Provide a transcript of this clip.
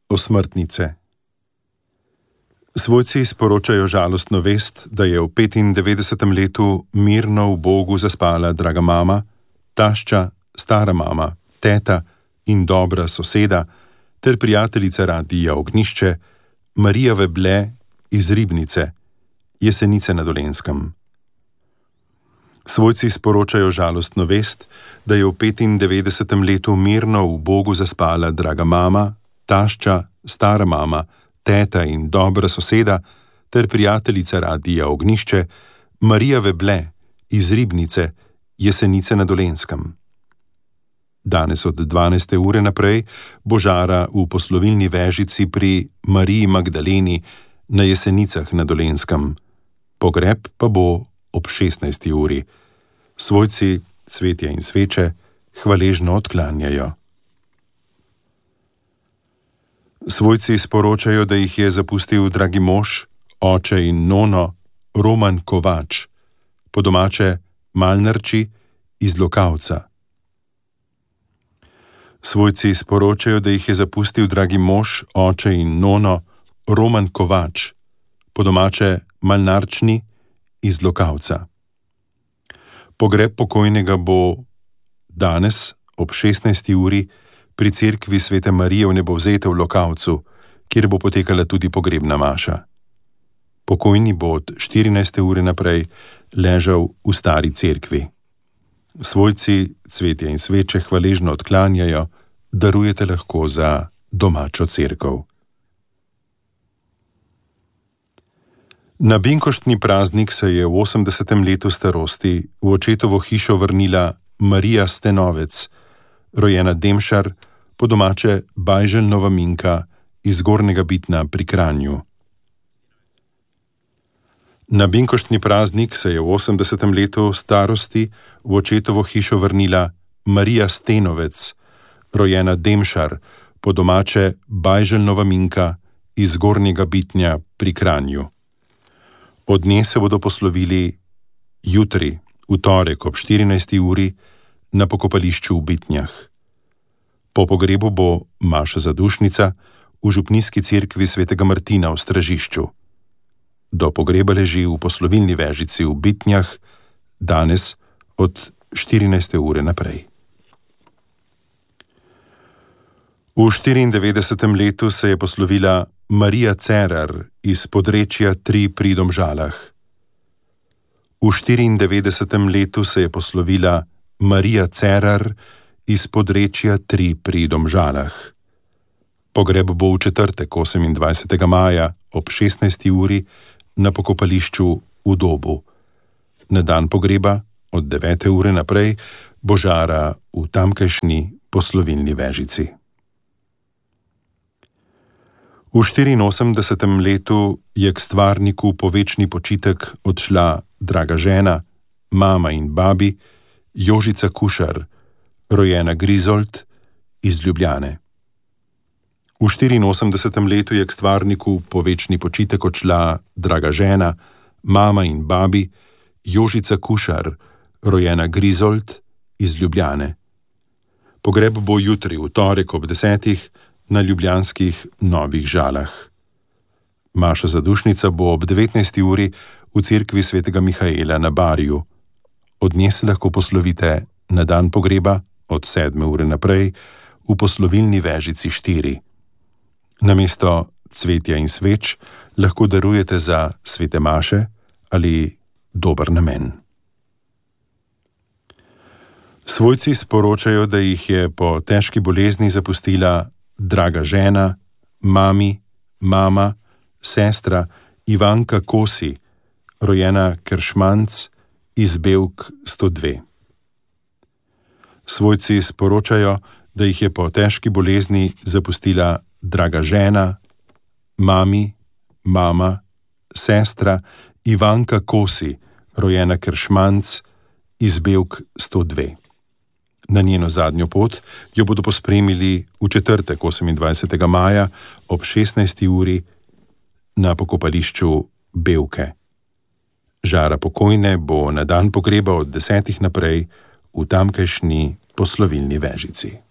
Osmrtnice. Svojci sporočajo žalostno vest, da je v 95. letu mirno v Bogu zaspala draga mama, tašča, stara mama, teta in dobra soseda ter prijateljica Radia Ognjišče, Marija Veble iz Ribnice, Jesenice na Dolenjskem. Svojci sporočajo žalostno vest, da je v 95. letu mirno v Bogu zaspala draga mama, tašča, stara mama, teta in dobra soseda ter prijateljica Radia Ognjišče, Marija Veble iz Ribnice, Jesenice na Dolenjskem. Danes od 12. ure naprej bo žara v poslovilni vežici pri Mariji Magdaleni na Jesenicah na Dolenjskem. Pogreb pa bo ob 16. uri. Svojci cvetje in sveče hvaležno odklanjajo. Svojci sporočajo, da jih je zapustil dragi mož, oče in nono, Roman Kovač, po domače Malnarči iz Lokavca. Svojci sporočajo, da jih je zapustil dragi mož, oče in nono, Roman Kovač, po domače Malnarčni iz Lokavca. Pogreb pokojnega bo danes ob 16. uri pri cerkvi Svete Marije Vnebovzete v Lokavcu, kjer bo potekala tudi pogrebna maša. Pokojni bo od 14. ure naprej ležal v stari cerkvi. Svojci cvetje in sveče hvaležno odklanjajo, darujete lahko za domačo cerkev. Na binkoštni praznik se je v 80. letu starosti v očetovo hišo vrnila Marija Stenovec, rojena Demšar, po domače Bajželjnova Minka iz Gornjega Bitna pri Kranju. Na binkoštni praznik se je v 80. letu starosti v očetovo hišo vrnila Marija Stenovec, rojena Demšar, po domače Bajželjnova Minka iz Gornjega Bitnja pri Kranju. Od nje se bodo poslovili jutri, v torek ob 14. uri, na pokopališču v Bitnjah. Po pogrebu bo maša zadušnica v župnijski cerkvi Svetega Martina v Stražišču. Do pogreba leži v poslovilni vežici v Bitnjah, danes od 14. ure naprej. V 94. letu se je poslovila Marija Cerar iz Podrečja 3 pri Domžalah. V 94. letu se je poslovila Marija Cerar iz Podrečja 3 pri Domžalah. Pogreb bo v četrtek 28. maja ob 16. uri na pokopališču v Dobu. Na dan pogreba od 9. ure naprej bo žara v tamkajšnji poslovilni vežici. V 84. letu je k stvarniku po večni počitek odšla draga žena, mama in babi, Jožica Kušar, rojena Grizold iz Ljubljane. V 84. letu je k stvarniku po večni počitek odšla draga žena, mama in babi, Jožica Kušar, rojena Grizold iz Ljubljane. Pogreb bo jutri, v torek ob 10. na ljubljanskih Novih Žalah. Maša zadušnica bo ob 19. uri v cerkvi Svetega Mihaela na Barju. Od nje se lahko poslovite na dan pogreba od 7. ure naprej v poslovilni vežici 4. Namesto cvetja in sveč lahko darujete za svete maše ali dober namen. Svojci sporočajo, da jih je po težki bolezni zapustila draga žena, mama, sestra Ivanka Kosi, rojena Keršmanc iz Bevk 102. Svojci sporočajo, da jih je po težki bolezni zapustila draga žena, mama, sestra Ivanka Kosi, rojena Keršmanc iz Bevk 102. Na njeno zadnjo pot jo bodo pospremili v četrtek 28. maja ob 16. uri na pokopališču Bevke. Žara pokojne bo na dan pogreba od 10. naprej v tamkajšnji poslovilni vežici.